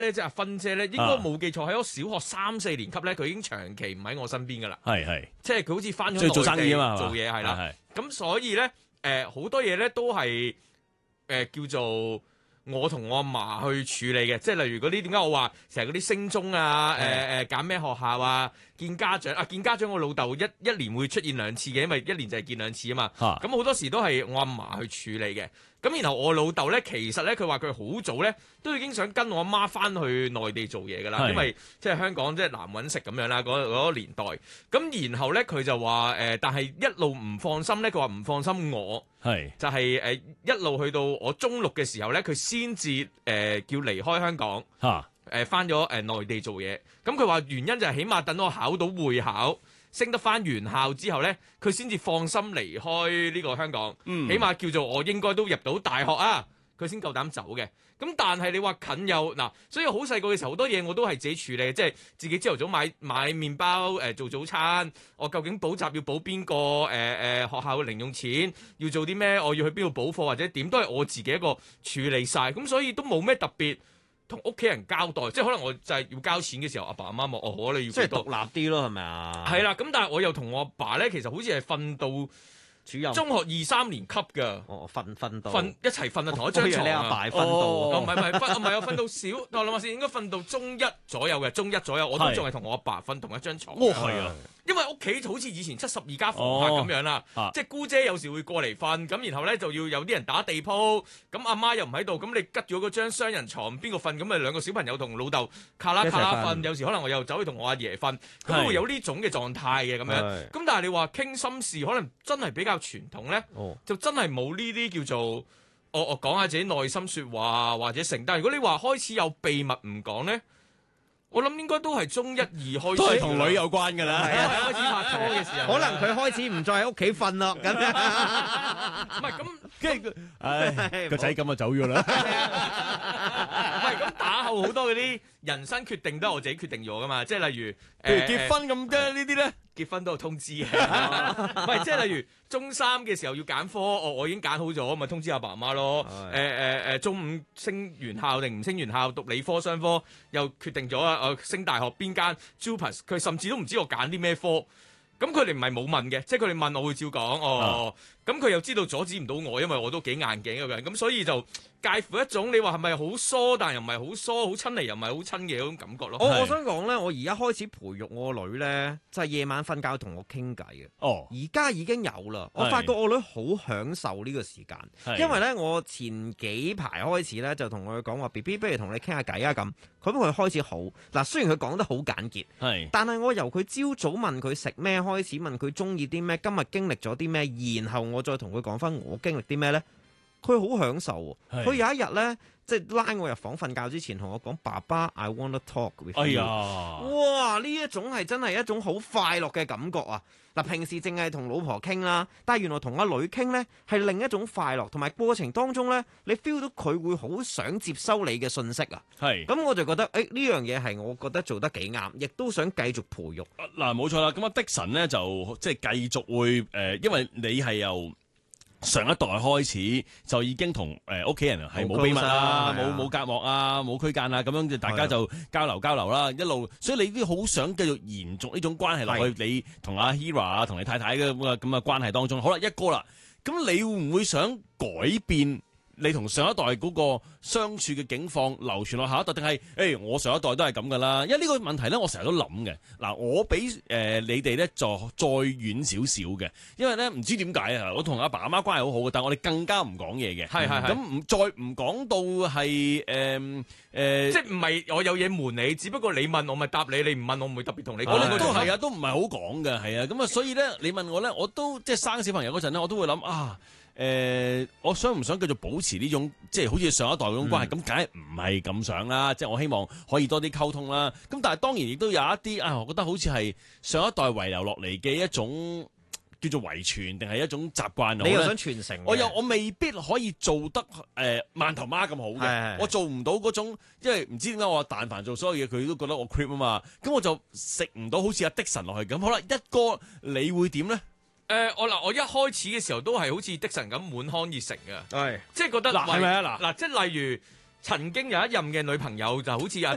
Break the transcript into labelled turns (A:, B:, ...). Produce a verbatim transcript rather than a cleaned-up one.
A: 咧，即係阿芬姐咧，應該冇記錯喺我小學三四年級咧，佢已經長期唔喺我身邊噶啦。
B: 係係，
A: 即係佢好似翻咗
B: 即係做生意啊嘛，
A: 做嘢係啦。咁所以咧，誒好多嘢咧都係誒叫做。我同我阿嫲去處理嘅，即係例如嗰啲點解我話成日嗰啲升中啊，誒誒揀咩學校啊，見家長啊，見家長我老豆一一年會出現兩次嘅，因為一年就係見兩次啊嘛。咁好、啊、多時都係我阿嫲去處理嘅。咁然後我老豆咧，其實咧佢話佢好早咧都已經想跟我阿媽翻去內地做嘢㗎啦，因為即係香港即係難揾食咁樣啦，嗰、嗰個年代。咁然後咧佢就話誒、呃，但係一路唔放心咧，佢話唔放心我，係就係、是、誒、呃、一路去到我中六嘅時候咧，佢先至誒叫離開香港嚇誒翻咗誒內地做嘢。咁佢話原因就係起碼等我考到會考。升得翻原校之後咧，佢先至放心離開呢個香港，嗯、起碼叫做我應該都入到大學啊，佢先夠膽走嘅。咁但係你話近又嗱，所以好細個嘅時候好多嘢我都係自己處理，即係自己朝頭早買買麵包誒、呃、做早餐，我究竟補習要補邊個誒誒學校嘅零用錢，要做啲咩，我要去邊度補課或者點，都係我自己一個處理晒，咁所以都冇咩特別。同屋企人交代，即係可能我就係要交錢嘅時候，阿爸阿媽話：哦，我你要即係獨立啲咯，係咪啊？係啦，咁但係我又同我阿爸咧，其實好似係瞓到主任中學二三年級㗎。哦，瞓瞓到瞓一齊瞓啊，同一張牀啊。你阿爸瞓到？哦，唔係唔係瞓，唔係我瞓到少，我諗下先，應該瞓到中一左右嘅，中一左右，我都仲係同我阿爸瞓同一張牀。哦，係啊。因為屋企好似以前七十二家房客咁樣啦，哦啊、即係姑姐有時會過嚟瞓，咁然後咧就要有啲人打地鋪，咁阿媽又唔喺度，咁你吉咗嗰張雙人床，邊個瞓？咁咪兩個小朋友同老豆卡啦卡啦瞓，有時可能我又走去同我阿爺瞓，咁都會有呢種嘅狀態嘅咁樣。咁但係你話傾心事，可能真係比較傳統咧，哦、就真係冇呢啲叫做我我講下自己內心說話或者成。但係如果你話開始有秘密唔講咧。我諗應該都係中一二開始，都係同女有關㗎啦。係啊，開始拍拖嘅時候，可能佢開始唔再喺屋企瞓咯。咁唔係咁，跟住唉個仔咁就走咗啦。唔係咁打後好多嗰啲人生決定都係我自己決定咗㗎嘛。即係例如誒，譬如結婚咁嘅呢啲咧，結婚都有通知嘅。唔係即係例如中三嘅時候要揀科，我我已經揀好咗，咪通知阿爸阿媽咯。誒誒誒，中五升原校定唔升原校，讀理科商科又決定咗啊！我升大學邊間 Jupas， 佢甚至都唔知我揀啲咩科，咁佢哋唔係冇問嘅，即係佢哋問我會照講哦。咁佢、啊、又知道阻止唔到我，因為我都幾硬頸嘅人，咁所以就介乎一種你話係咪好疏，但又唔係好疏，好親嚟又唔係好親嘅嗰種感覺咯。我我想講咧，我而家開始培育我個女咧，就係、是、夜晚瞓覺同我傾偈嘅。哦，而家已經有啦，我發覺我女好享受呢個時間，是因為咧我前幾排開始咧就同佢講話 B B 不如同你傾下偈啊咁，咁佢開始好嗱，雖然佢講得好簡潔，係是，但係我由佢朝早問佢食咩開始，問佢中意啲咩，今日經歷咗啲咩，然後我再同佢講翻我經歷啲咩咧。佢好享受喎，佢是有一日咧，即係拉我入房瞓覺之前，同我講：爸爸 ，I wanna talk with you。哎呀，哇！呢一種係真係一種好快樂嘅感覺啊！嗱，平時淨係同老婆傾啦，但係原來同阿女傾咧係另一種快樂，同埋過程當中咧，你 feel 到佢會好想接收你嘅信息啊！係是，咁我就覺得，誒呢樣嘢係我覺得做得幾啱，亦都想繼續培育。嗱，冇錯啦，咁啊的神咧就即係繼續會誒、呃，因為你係由上一代開始就已經同誒屋企人係冇秘密啊，冇冇隔膜啊，冇區間啊，咁樣就大家就交流交流啦，一路，所以你都好想繼續延續呢種關係落去，的你同阿 Hira 啊，同你太太嘅咁嘅咁嘅關係當中，好啦，一哥啦，咁你會唔會想改變你同上一代嗰個相處嘅境況流傳落下一代，定係誒我上一代都係咁噶啦？因為呢個問題咧，我成日都諗嘅。嗱，我比誒、呃、你哋咧就再遠少少嘅，因為咧唔知點解啊，我同阿爸阿媽關係好好嘅，但係我哋更加唔講嘢嘅。係係係。咁唔再唔講到係誒誒，即係唔係我有嘢瞞你，只不過你問我咪答你，你唔問我唔會特別同你講。我哋都係啊，都唔係好講嘅，係啊。咁啊，所以咧，你問我咧，我都即係生小朋友嗰陣咧，我都會諗啊。誒、呃，我想唔想繼續保持呢種即係好似上一代嗰種關係？咁梗係唔係咁想啦。即係我希望可以多啲溝通啦。咁但係當然亦都有一啲啊，我覺得好似係上一代遺留落嚟嘅一種叫做遺傳，定係一種習慣。你又想傳承？我又我未必可以做得誒饅頭媽咁好嘅。是是是我做唔到嗰種，因為唔知點解我但凡做所有嘢，佢都覺得我 creep 啊嘛。咁我就食唔到好似阿的神落去咁。好啦，一哥你會點咧？誒、呃，我嗱，我一開始嘅時候都係好似的神咁滿腔熱誠嘅，係，即係覺得嗱，係咪啊嗱嗱，即係例如曾經有一任嘅女朋友就好似阿